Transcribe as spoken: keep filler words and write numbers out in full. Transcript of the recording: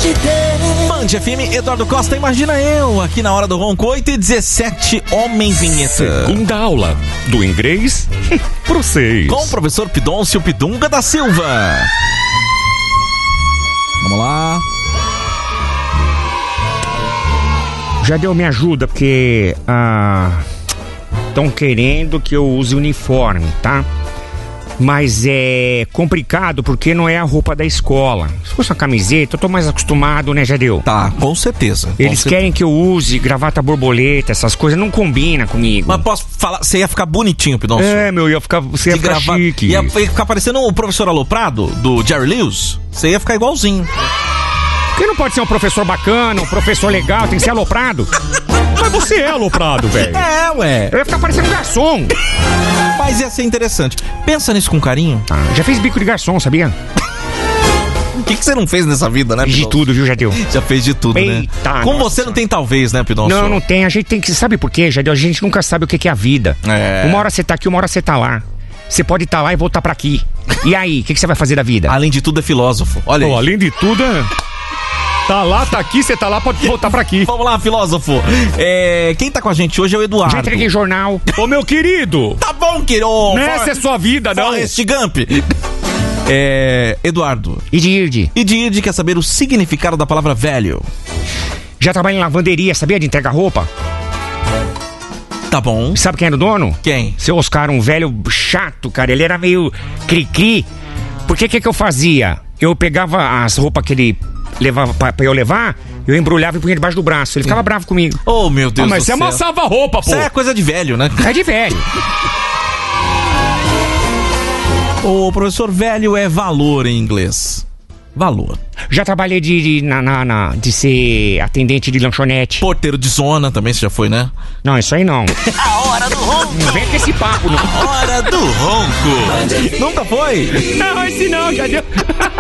te dei. Band F M, Eduardo Costa, imagina eu, aqui na Hora do Ronco, oito e dezessete, Homem Vinheta. Segunda aula do inglês pro seis. Com o professor Pidoncio Pidunga da Silva. Vamos lá. Já deu minha ajuda, porque estão ah, querendo que eu use uniforme, tá? Mas é complicado porque não é a roupa da escola. Se fosse uma camiseta, eu tô mais acostumado, né, Jadeu? Tá, com certeza. Com Eles certeza. querem que eu use gravata borboleta, essas coisas, não combina comigo. Mas posso falar, você ia ficar bonitinho, Pidoncio. É, meu, ia ficar, você ia De ficar gravata- chique. Ia, ia ficar parecendo o professor Aloprado, do Jerry Lewis. Você ia ficar igualzinho. Porque não pode ser um professor bacana, um professor legal, tem que ser aloprado. Mas você é aloprado, velho. É, ué. Eu ia ficar parecendo um garçom. Mas ia ser interessante. Pensa nisso com carinho. Ah, já fez bico de garçom, sabia? O que, que você não fez nessa vida, né, Fiz de Pidoncio? tudo, viu, Jadeu? Já fez de tudo, Eita, né? Com nossa. você não tem talvez, né, Pidoncio? Não, não tem. A gente tem que... Sabe por quê, Jadeu? A gente nunca sabe o que que é a vida. É. Uma hora você tá aqui, uma hora você tá lá. Você pode estar lá e voltar pra aqui. E aí, o que que você vai fazer da vida? Além de tudo, é filósofo. Olha aí. Pô, além de tudo, é... tá lá, tá aqui, você tá lá, pode voltar pra aqui. Vamos lá, filósofo. É, quem tá com a gente hoje é o Eduardo. Já entreguei jornal. Ô, meu querido! Tá bom, querido. Não é essa é sua vida, não. Forrest Gump. É, Eduardo. E de Irde? E de Irde quer saber o significado da palavra velho. Já trabalhei em lavanderia, sabia, de entregar roupa? Tá bom. Sabe quem era o dono? Quem? Seu Oscar, um velho chato, cara. Ele era meio cri-cri. Por que que que eu fazia? Eu pegava as roupas que ele levava pra, pra eu levar, eu embrulhava e punha debaixo do braço. Ele ficava bravo comigo. Oh, meu Deus Ah, mas do você céu. amassava a roupa, pô. Isso é coisa de velho, né? É de velho. O professor velho é valor em inglês. Valor. Já trabalhei de, de, na, na, na- de ser atendente de lanchonete. Porteiro de zona também, você já foi, né? Não, isso aí não. A hora do ronco. Não vem com esse papo, não. Hora do Ronco. Nunca foi? Não, esse não, já deu.